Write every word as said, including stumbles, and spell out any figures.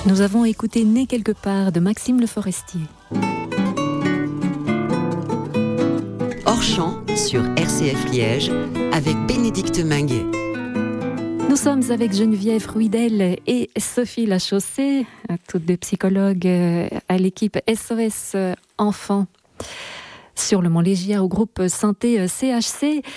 Nous avons écouté Né quelque part de Maxime Le Forestier. Hors champ sur R C F Liège avec Bénédicte Minguet. Nous sommes avec Geneviève Ruidel et Sophie Lachaussée, toutes deux psychologues à l'équipe S O S Enfants sur le Mont Légia au groupe Santé C H C.